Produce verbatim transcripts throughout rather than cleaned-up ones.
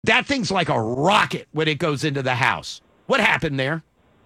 That thing's like a rocket when it goes into the house. What happened there?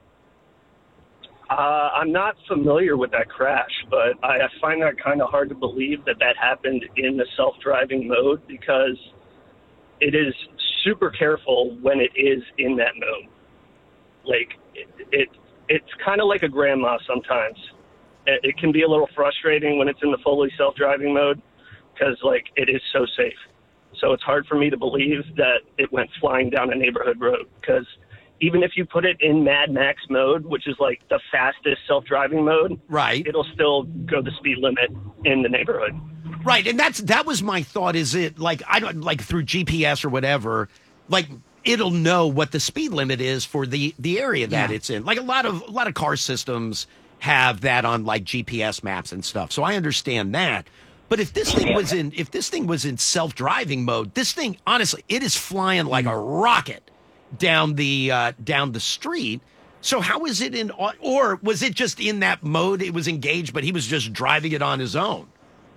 Uh, I'm not familiar with that crash, but I, I find that kind of hard to believe that that happened in the self-driving mode because it is super careful when it is in that mode. Like, it, it it's kind of like a grandma sometimes. It, it can be a little frustrating when it's in the fully self-driving mode because, like, it is so safe. So it's hard for me to believe that it went flying down a neighborhood road because even if you put it in Mad Max mode, which is like the fastest self-driving mode, right, it'll still go the speed limit in the neighborhood. Right, and that's that was my thought. Is it like I don't like through G P S or whatever, like it'll know what the speed limit is for the the area that Yeah. it's in. Like a lot of a lot of car systems have that on like G P S maps and stuff. So I understand that. But if this thing was in if this thing was in self-driving mode, this thing honestly, it is flying like a rocket down the uh, down the street. So how is it in, or was it just in that mode? It was engaged, but he was just driving it on his own.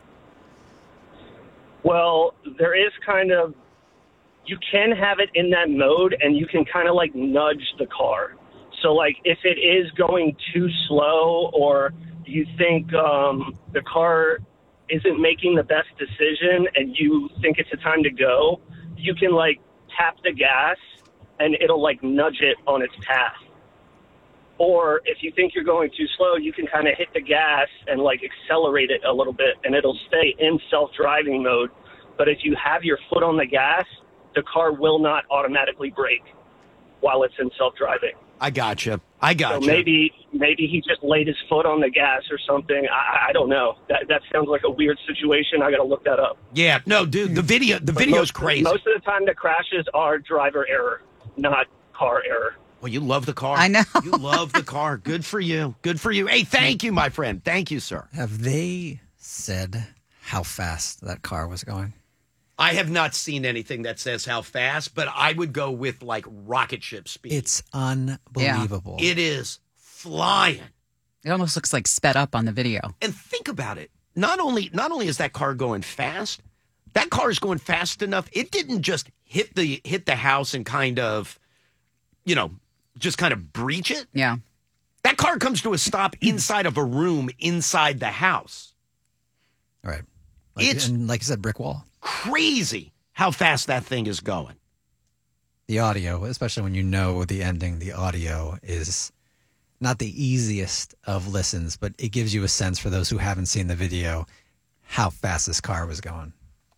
Well, there is kind of, you can have it in that mode and you can kind of like nudge the car. So like if it is going too slow or you think um, the car isn't making the best decision and you think it's a time to go, you can like tap the gas and it'll like nudge it on its path. Or if you think you're going too slow, you can kind of hit the gas and like accelerate it a little bit and it'll stay in self-driving mode. But if you have your foot on the gas, the car will not automatically brake while it's in self-driving. I gotcha. I gotcha. So maybe maybe he just laid his foot on the gas or something. I, I don't know. That that sounds like a weird situation. I got to look that up. Yeah, no, dude, the video the But video's most, crazy. Most of the time, the crashes are driver error, not car error. Well, you love the car. I know. You love the car. Good for you. Good for you. Hey, thank you, my friend. Thank you, sir. Have they said how fast that car was going? I have not seen anything that says how fast, but I would go with like rocket ship speed. It's unbelievable. It is flying. It almost looks like sped up on the video. And think about it. Not only not only is that car going fast, that car is going fast enough. It didn't just hit the hit the house and kind of, you know, just kind of breach it. Yeah. That car comes to a stop inside of a room inside the house. All right. Like, It's- and like you said, brick wall. Crazy how fast that thing is going. The audio, especially when you know the ending, the audio is not the easiest of listens, but it gives you a sense for those who haven't seen the video how fast this car was going.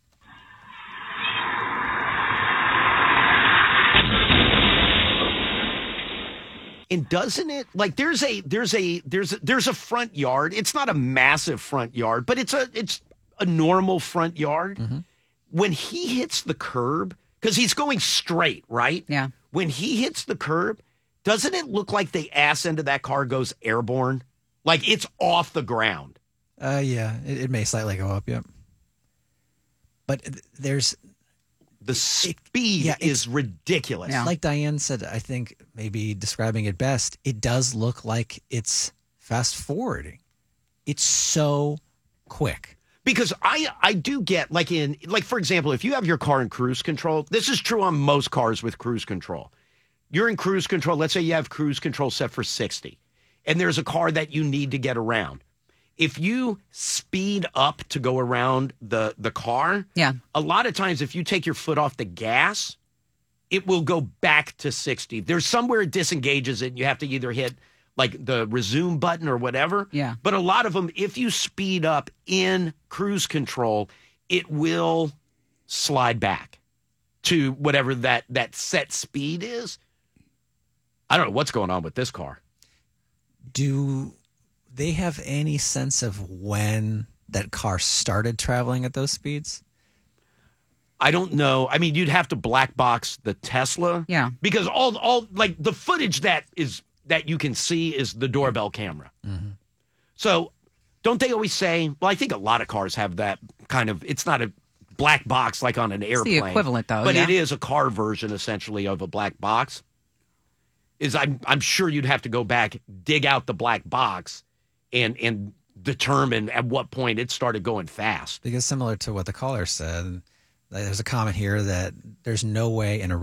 And doesn't it like there's a there's a there's a, there's a front yard. It's not a massive front yard, but it's a it's a normal front yard. Mm-hmm. When he hits the curb, because he's going straight, right? Yeah. When he hits the curb, doesn't it look like the ass end of that car goes airborne? Like it's off the ground. Uh, yeah, it, it may slightly go up, yep. But th- there's, The speed yeah, it's- is ridiculous. Yeah. like Diane said, I think maybe describing it best, it does look like it's fast forwarding. It's so quick. Because I I do get like in like for example, if you have your car in cruise control, this is true on most cars with cruise control. You're in cruise control. Let's say you have cruise control set for sixty, and there's a car that you need to get around. If you speed up to go around the the car, Yeah. a lot of times if you take your foot off the gas, it will go back to sixty. There's somewhere it disengages it, and you have to either hit like the resume button or whatever. Yeah. But a lot of them, if you speed up in cruise control, it will slide back to whatever that, that set speed is. I don't know what's going on with this car. Do they have any sense of when that car started traveling at those speeds? I don't know. I mean, you'd have to black box the Tesla. Yeah. Because all all like the footage that is that you can see is the doorbell camera. Mm-hmm. So don't they always say, well, I think a lot of cars have that kind of, it's not a black box like on an It's airplane. the equivalent, though. But yeah. it is a car version, essentially, of a black box. Is I'm I'm sure you'd have to go back, dig out the black box, and and determine at what point it started going fast. Because similar to what the caller said, There's a comment here that there's no way in a